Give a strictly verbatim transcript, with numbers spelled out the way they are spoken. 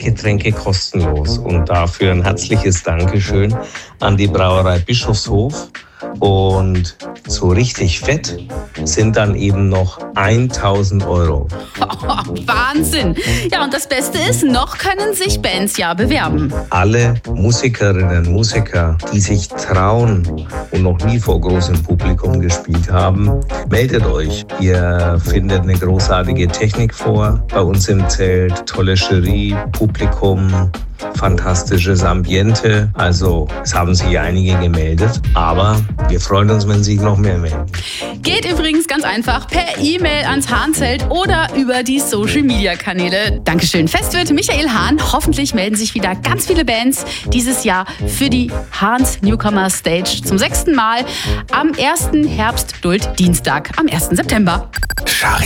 Getränke kostenlos. Und dafür ein herzliches Dankeschön an die Brauerei Bischofshof. Und so richtig fett sind dann eben noch tausend Euro. Oh, Wahnsinn! Ja, und das Beste ist, noch können sich Bands ja bewerben. Alle Musikerinnen und Musiker, die sich trauen und noch nie vor großem Publikum gespielt haben, meldet euch. Ihr findet eine großartige Technik vor bei uns im Zelt, tolle Jury, Publikum, fantastisches Ambiente. Also es haben sich einige gemeldet, aber wir freuen uns, wenn sich noch mehr melden. Geht übrigens ganz einfach per E-Mail ans Hahnzelt oder über die Social-Media-Kanäle. Dankeschön, Festwirt Michael Hahn. Hoffentlich melden sich wieder ganz viele Bands dieses Jahr für die Hahns Newcomer Stage zum sechsten Mal am ersten Herbst-Duld-Dienstag, am ersten September. Schari.